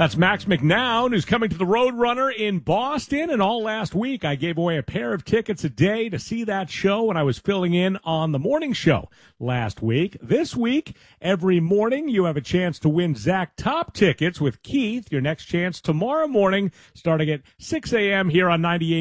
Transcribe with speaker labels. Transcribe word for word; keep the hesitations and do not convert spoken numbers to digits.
Speaker 1: That's Max McNown, who's coming to the Roadrunner in Boston. And all last week, I gave away a pair of tickets a day to see that show when I was filling in on the morning show last week. This week, every morning, you have a chance to win Zach Top tickets with Keith. Your next chance tomorrow morning, starting at six a.m. here on ninety-eight.